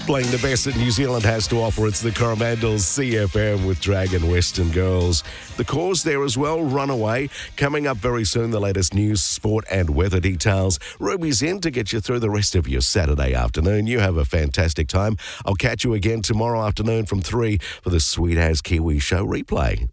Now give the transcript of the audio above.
Playing the best that New Zealand has to offer. It's the Coromandels CFM with Dragon Western Girls. The cause there as well, Runaway. Coming up very soon, the latest news, sport and weather details. Ruby's in to get you through the rest of your Saturday afternoon. You have a fantastic time. I'll catch you again tomorrow afternoon from 3 for the Sweet As Kiwi Show replay.